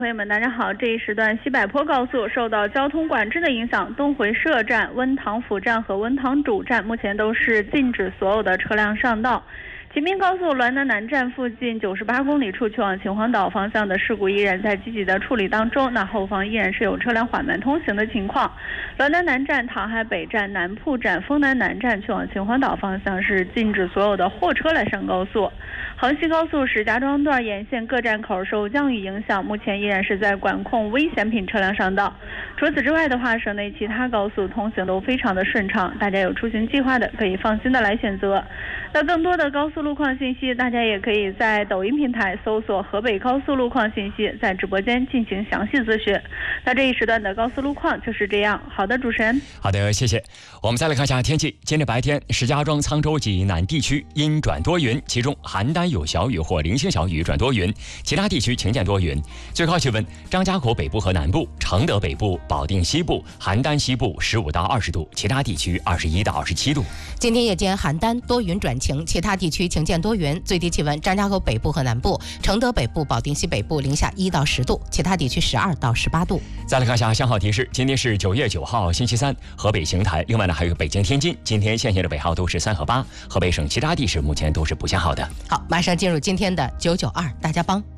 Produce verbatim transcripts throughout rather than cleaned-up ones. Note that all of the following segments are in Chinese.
朋友们，大家好！这一时段西柏坡高速受到交通管制的影响，东回社站、温塘府站和温塘主站目前都是禁止所有的车辆上道。启明高速滦南南站附近九十八公里处去往秦皇岛方向的事故依然在积极的处理当中，那后方依然是有车辆缓慢通行的情况。滦南南站、塘海北站、南铺站、丰南南站去往秦皇岛方向是禁止所有的货车来上高速。衡西高速石家庄段沿线各站口受降雨影响，目前依然是在管控危险品车辆上道。除此之外的话，省内其他高速通行都非常的顺畅，大家有出行计划的可以放心的来选择。那更多的高速路况信息，大家也可以在抖音平台搜索河北高速路况信息，在直播间进行详细咨询。那这一时段的高速路况就是这样。好的，主持人。 好的，谢谢。我们再来看一下天气。今天白天，石家庄、沧州及南地区阴转多云，其中邯郸有小雨或零星小雨转多云，其他地区晴见多云。最高气温：张家口北部和南部、承德北部、保定西部、邯郸西部十五到二十度，其他地区二十一到二十七度。 今天夜间邯郸多云转晴，其他地区晴见多云，最低气温张家口北部和南部、承德北部、保定西北部零下一到十度，其他地区十二到十八度。 再来看一下信号提示，今天是九月九号星期三，河北邢台，另外呢还有北京、天津，今天限行的尾号都是三和八，河北省其他地市目前都是不限号的。 好，马上进入今天的九九二大家帮。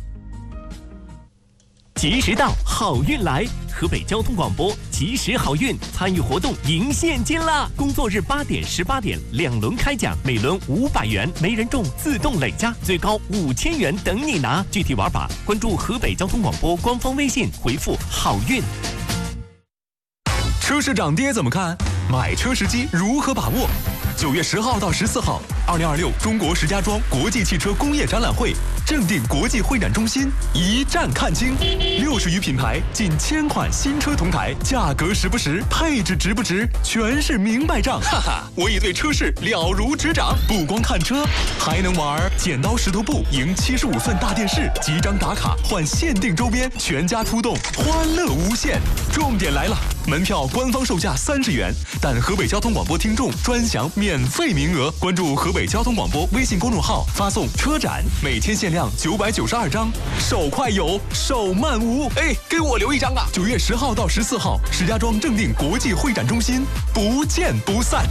及时到，好运来！河北交通广播及时好运参与活动赢现金啦！工作日八点、十八点两轮开奖，每轮五百元，没人中自动累加，最高五千元等你拿。具体玩法关注河北交通广播官方微信，回复好运。 车市涨跌怎么看？买车时机如何把握？九月十号到十四号，二零二六中国石家庄国际汽车工业展览会正定国际会展中心一站看清，六十余品牌，近千款新车同台，价格实不实，配置值不值，全是明白账。哈哈，我已对车市了如指掌，不光看车，还能玩剪刀石头布赢七十五寸大电视，几张打卡换限定周边，全家出动，欢乐无限。重点来了，门票官方售价三十元，但河北交通广播听众专享免费名额。关注河北交通广播微信公众号，发送车展，每天限量九百九十二张，手快有，手慢无。哎，给我留一张啊！九月十号到十四号，石家庄正定国际会展中心，不见不散。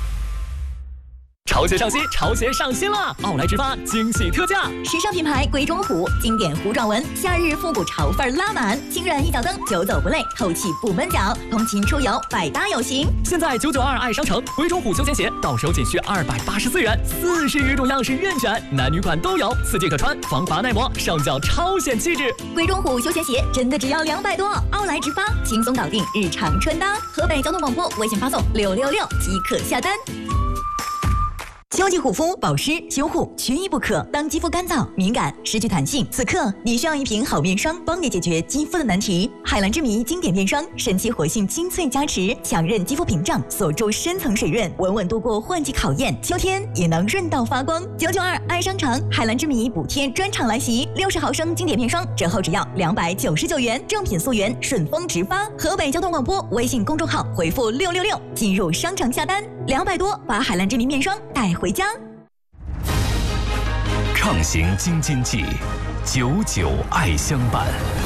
潮鞋上新，潮鞋上新了！奥莱直发惊喜特价， 时尚品牌鬼冢虎，经典弧状纹，夏日复古潮范拉满，轻软一脚蹬，久走不累，透气不闷脚，通勤出游百搭有型。 现在九九二爱商城，鬼冢虎休闲鞋到手仅需二百八十四元，四十余种样式任选，男女款都有，四季可穿，防滑耐磨，上脚超显气质。 鬼冢虎休闲鞋真的只要两百多，奥莱直发轻松搞定日常穿搭。河北交通广播微信发送六六六即可下单。秋季护肤保湿修护缺一不可。当肌肤干燥、敏感、失去弹性，此刻你需要一瓶好面霜，帮你解决肌肤的难题。海蓝之谜经典面霜，神奇活性精粹加持，强韧肌肤屏障，锁住深层水润，稳稳度过换季考验，秋天也能润到发光。九九二爱商城海蓝之谜补贴专场来袭，六十毫升经典面霜折后只要两百九十九元，正品溯源，顺丰直发。河北交通广播微信公众号回复六六六进入商场下单，两百多把海蓝之谜面霜带回家。 畅行京津冀，久久爱相伴。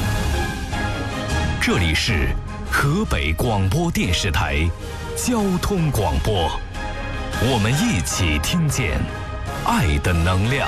这里是河北广播电视台交通广播，我们一起听见爱的能量。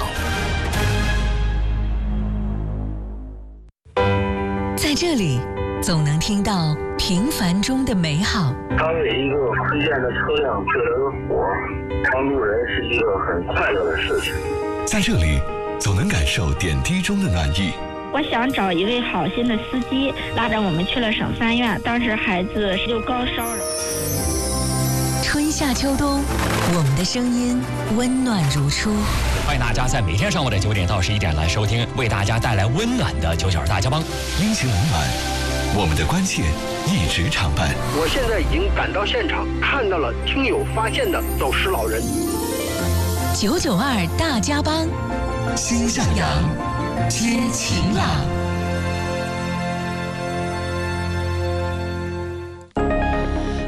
在这里总能听到平凡中的美好。 当为一个推荐的车辆救了个火，帮助人是一个很快乐的事情。 在这里总能感受点滴中的暖意。 我想找一位好心的司机，拉着我们去了省三院，当时孩子就高烧了。 春夏秋冬，我们的声音温暖如初。 欢迎大家在每天上午的九点到十一点来收听，为大家带来温暖的九九二大家帮。 阴晴冷暖，我们的关切一直常伴。 我现在已经赶到现场，看到了听友发现的走失老人。 九九二大家帮， 心向阳， 知晴朗。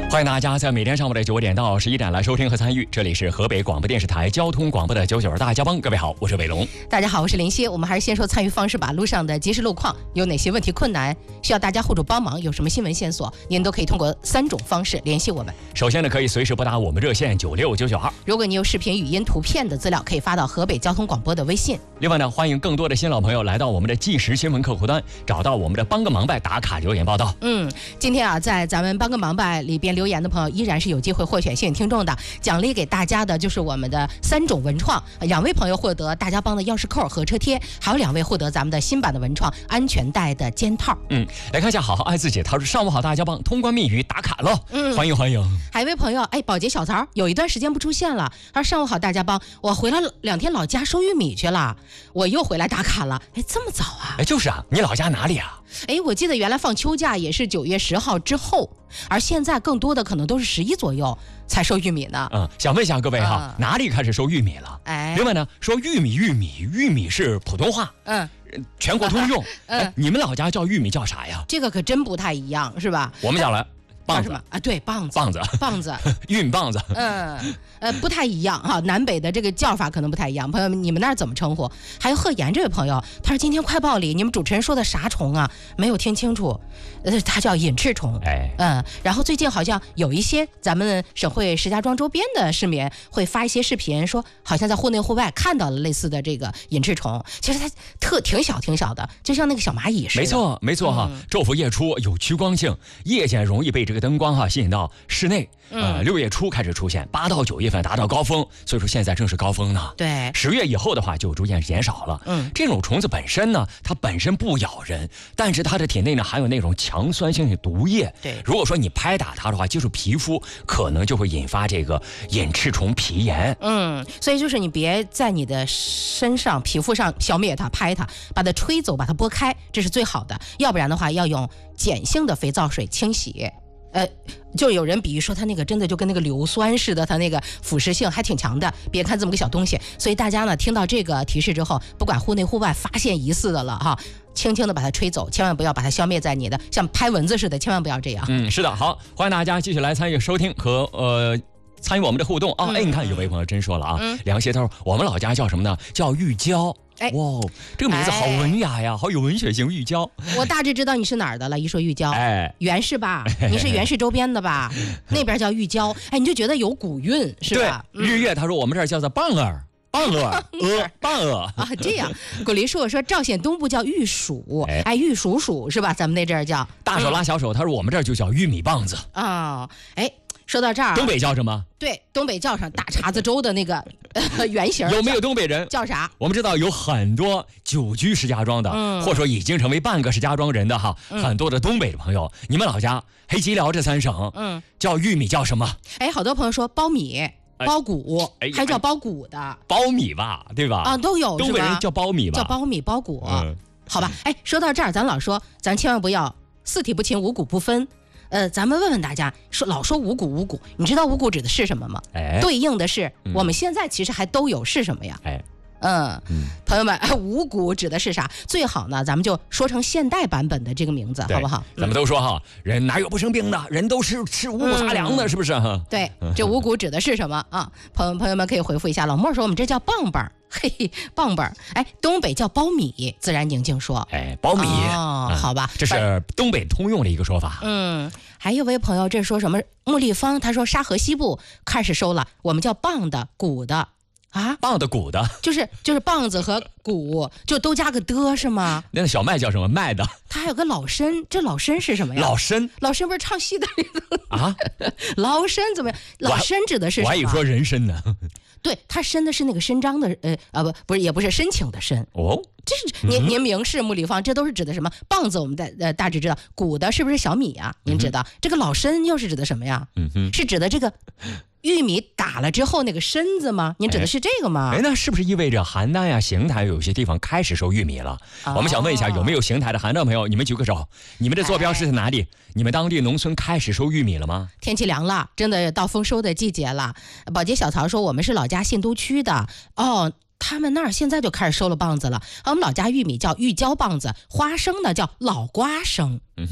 欢迎大家在每天上午的九点到十一点来收听和参与，这里是河北广播电视台交通广播的九九大家帮。各位好，我是伟龙。 大家好，我是林夕。我们还是先说参与方式吧。路上的即时路况有哪些问题困难，需要大家互助帮忙，有什么新闻线索，您都可以通过三种方式联系我们。 首先呢，可以随时拨打我们热线九六九九二。 如果你有视频、语音、图片的资料，可以发到河北交通广播的微信。 另外呢，欢迎更多的新老朋友来到我们的即时新闻客户端，找到我们的帮个忙拜打卡留言报道。 嗯，今天啊，在咱们帮个忙拜里边留言的朋友，依然是有机会获选幸运听众的。奖励给大家的就是我们的三种文创，两位朋友获得大家帮的钥匙扣和车贴，还有两位获得咱们的新版的文创安全带的肩套。 嗯，来看一下好好爱自己，他说上午好大家帮，通关密语打卡喽。嗯，欢迎欢迎。 还有一位朋友，哎，保洁小曹有一段时间不出现了，他说上午好大家帮，我回了两天老家收玉米去了，我又回来打卡了。哎，这么早啊？ 哎，就是啊，你老家哪里啊？ 哎，我记得原来放秋假也是九月十号之后，而现在更多的可能都是十一左右才收玉米呢。 嗯，想问一下各位哈，嗯、哪里开始收玉米了？ 哎， 另外呢，说玉米玉米玉米是普通话， 嗯， 全国通用。 嗯、 哎，你们老家叫玉米叫啥呀？ 这个可真不太一样，是吧？ 我们讲了。棒子啊，对，棒子， 棒子， 棒子， 玉米棒子， 嗯，呃，不太一样哈，南北的这个叫法可能不太一样。朋友们，你们那儿怎么称呼？还有贺岩这位朋友，他说今天快报里你们主持人说的啥虫啊？没有听清楚，呃，它叫隐翅虫， 哎， 嗯，然后最近好像有一些咱们省会石家庄周边的市民会发一些视频，说好像在户内户外看到了类似的这个隐翅虫，其实它特挺小挺小的，就像那个小蚂蚁似的。 没错，没错哈，昼伏夜出有趋光性，夜间容易被这个灯光哈吸引到室内。呃，六月初开始出现，八到九月份达到高峰，所以说现在正是高峰呢。 对， 十月以后的话就逐渐减少了。 嗯， 这种虫子本身呢，它本身不咬人，但是它的体内呢含有那种强酸性的毒液。 对， 如果说你拍打它的话，接触皮肤，可能就会引发这个隐翅虫皮炎。 嗯，所以就是你别在你的身上、皮肤上消灭它、拍它，把它吹走，把它拨开，这是最好的。要不然的话，要用碱性的肥皂水清洗。呃，就有人比喻说它那个真的就跟那个硫酸似的，它那个腐蚀性还挺强的。别看这么个小东西，所以大家呢听到这个提示之后，不管户内户外发现疑似的了哈，轻轻的把它吹走，千万不要把它消灭在你的像拍蚊子似的，千万不要这样。 嗯，是的，好，欢迎大家继续来参与收听和呃参与我们的互动啊、哦！哎，你看有位朋友真说了啊， 嗯、 梁协他说我们老家叫什么呢？叫玉娇。 哎， 哇，这个名字好文雅呀，哎、好有文学性，玉娇。 我大致知道你是哪儿的了，一说玉娇， 哎， 原氏吧？你是原氏周边的吧？那边叫玉娇，哎，你就觉得有古韵是吧？ 对，日月他说我们这儿叫做棒儿。棒儿，鹅，棒儿啊，这样。古梨树说赵县东部叫玉蜀，哎，哎玉蜀黍是吧？咱们那阵儿叫大手拉小手，他说我们这儿就叫玉米棒子啊、哦。哎，说到这儿， 东北叫什么？ 对，东北叫上大碴子粥的那个、呃、原型。 有没有东北人叫啥？ 我们知道有很多久居石家庄的， 嗯、 或者说已经成为半个石家庄人的哈， 嗯、 很多的东北的朋友，你们老家黑吉辽这三省， 嗯， 叫玉米叫什么？ 哎，好多朋友说苞米。苞谷、哎、还叫苞谷的苞米吧，对吧？ 啊，都有东北人叫苞米吧， 叫苞米苞谷、 嗯， 好吧？哎，说到这儿，咱老说，咱千万不要四体不勤，五谷不分。呃，咱们问问大家，说老说五谷五谷，你知道五谷指的是什么吗？ 哎， 对应的是、 嗯、 我们现在其实还都有是什么呀？ 哎。 嗯, 嗯，朋友们，五谷指的是啥？最好呢，咱们就说成现代版本的这个名字，好不好？ 咱们都说哈，人哪有不生病的？人都是吃五谷杂粮的，嗯、是不是？ 对，这五谷指的是什么啊？朋友朋友们可以回复一下。老莫说我们这叫棒棒，嘿嘿，棒棒。哎，东北叫苞米。自然宁静说， 哎，苞米哦、嗯，好吧， 这是东北通用的一个说法。 嗯，还有位朋友这说什么？茉莉芳他说沙河西部开始收了，我们叫棒的、谷的。啊， 棒的谷的， 就是就是棒子和谷，就都加个的是吗？ 那小麦叫什么？麦的。 他还有个老参，这老参是什么呀？ 老参， 老参不是唱戏的啊？ 老参怎么样？老参指的是什么？ 我还以为说人参呢。 对，他参的是那个伸张的，呃啊不不是也不是申请的申哦。 这是您您明示，茉莉芳，这都是指的什么？棒子我们在呃大致知道，谷的是不是小米啊？您知道、嗯、这个老参又是指的什么呀？ 嗯哼， 是指的这个玉米打了之后那个身子吗？您指的是这个吗？ 哎，那是不是意味着邯郸呀、邢台有些地方开始收玉米了？哦、我们想问一下，有没有邢台的邯郸朋友？你们举个手，你们的坐标是在哪里？哎、你们当地农村开始收玉米了吗？ 天气凉了，真的到丰收的季节了。保洁小曹说，我们是老家信都区的哦。他们那儿现在就开始收了棒子了。我们老家玉米叫玉椒棒子，花生呢叫老瓜生。 嗯哼，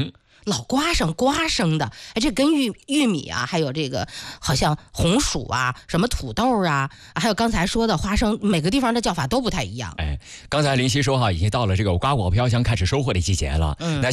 老刮生刮生的，哎，这跟玉玉米啊，还有这个好像红薯啊，什么土豆啊，还有刚才说的花生，每个地方的叫法都不太一样。 哎，刚才林夕说哈，已经到了这个瓜果飘香开始收获的季节了。嗯，那